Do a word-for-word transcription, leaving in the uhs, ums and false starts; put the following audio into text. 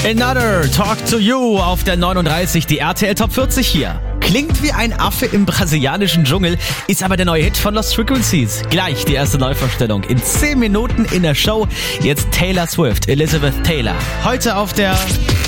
Another Talk to You auf der neununddreißig, die R T L Top vierzig hier. Klingt wie ein Affe im brasilianischen Dschungel, ist aber der neue Hit von Lost Frequencies. Gleich die erste Neuvorstellung in zehn Minuten in der Show. Jetzt Taylor Swift, Elizabeth Taylor. Heute auf der